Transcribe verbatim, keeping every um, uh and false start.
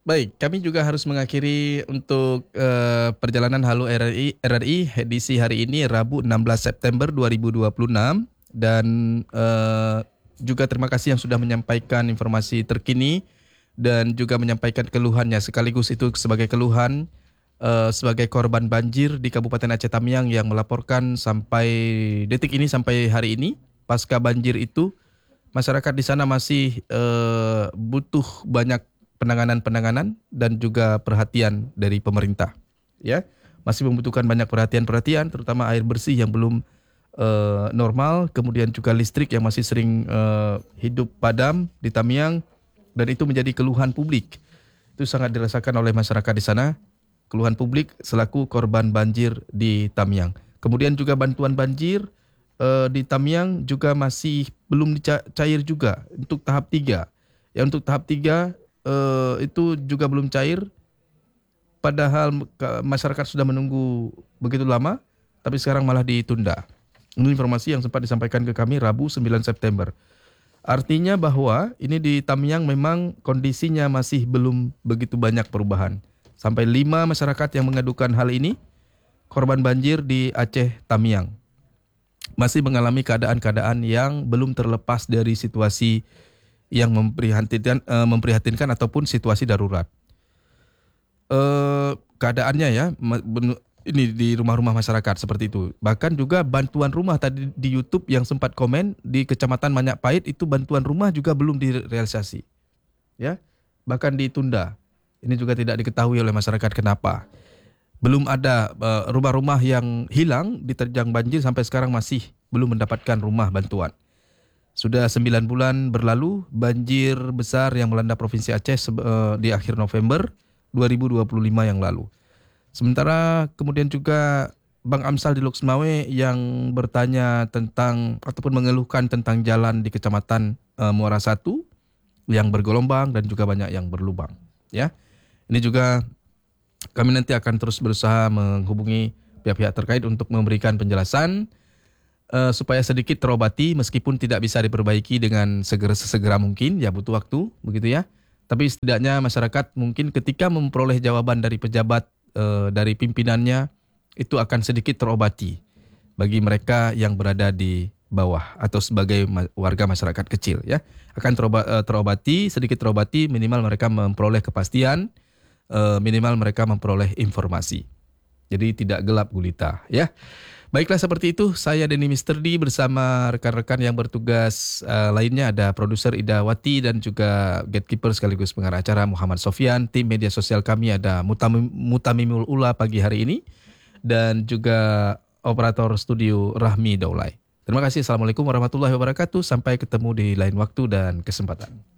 Baik, kami juga harus mengakhiri untuk uh, perjalanan Halo R R I, R R I edisi hari ini Rabu enam belas September dua ribu dua puluh enam dan uh, juga terima kasih yang sudah menyampaikan informasi terkini dan juga menyampaikan keluhannya sekaligus itu sebagai keluhan uh, sebagai korban banjir di Kabupaten Aceh Tamiang yang melaporkan sampai detik ini sampai hari ini pasca banjir itu masyarakat di sana masih uh, butuh banyak penanganan-penanganan dan juga perhatian dari pemerintah. Ya, masih membutuhkan banyak perhatian-perhatian, terutama air bersih yang belum uh, normal, kemudian juga listrik yang masih sering uh, hidup padam di Tamiang, dan itu menjadi keluhan publik. Itu sangat dirasakan oleh masyarakat di sana, keluhan publik selaku korban banjir di Tamiang. Kemudian juga bantuan banjir uh, di Tamiang juga masih belum cair juga untuk tahap tiga. Ya, untuk tahap tiga Uh, itu juga belum cair, padahal masyarakat sudah menunggu begitu lama, tapi sekarang malah ditunda. Ini informasi yang sempat disampaikan ke kami Rabu sembilan September. Artinya bahwa ini di Tamiang memang kondisinya masih belum begitu banyak perubahan. Sampai lima masyarakat yang mengadukan hal ini, korban banjir di Aceh Tamiang, masih mengalami keadaan-keadaan yang belum terlepas dari situasi yang memprihatinkan, uh, memprihatinkan ataupun situasi darurat. Uh, keadaannya ya, ini di rumah-rumah masyarakat seperti itu. Bahkan juga bantuan rumah tadi di YouTube yang sempat komen di Kecamatan Manyak Pahit itu bantuan rumah juga belum direalisasi. Ya, bahkan ditunda. Ini juga tidak diketahui oleh masyarakat kenapa. Belum ada uh, rumah-rumah yang hilang diterjang banjir sampai sekarang masih belum mendapatkan rumah bantuan. Sudah sembilan bulan berlalu, banjir besar yang melanda Provinsi Aceh uh, di akhir November dua ribu dua puluh lima yang lalu. Sementara kemudian juga Bang Amsal di Loksmawe yang bertanya tentang ataupun mengeluhkan tentang jalan di Kecamatan uh, Muara Satu yang bergelombang dan juga banyak yang berlubang. Ya, ini juga kami nanti akan terus berusaha menghubungi pihak-pihak terkait untuk memberikan penjelasan Uh, supaya sedikit terobati meskipun tidak bisa diperbaiki dengan segera sesegera mungkin, ya butuh waktu begitu ya. Tapi setidaknya masyarakat mungkin ketika memperoleh jawaban dari pejabat uh, dari pimpinannya itu akan sedikit terobati bagi mereka yang berada di bawah atau sebagai ma- warga masyarakat kecil ya. Akan teroba- uh, terobati sedikit terobati minimal mereka memperoleh kepastian, uh, minimal mereka memperoleh informasi. Jadi tidak gelap gulita ya. Baiklah seperti itu, saya Denny Mister D bersama rekan-rekan yang bertugas uh, lainnya, ada produser Ida Wati dan juga gatekeeper sekaligus pengarah acara Muhammad Sofyan. Tim media sosial kami ada Mutamim, Mutamimul Ula pagi hari ini dan juga operator studio Rahmi Daulay. Terima kasih. Assalamualaikum warahmatullahi wabarakatuh. Sampai ketemu di lain waktu dan kesempatan.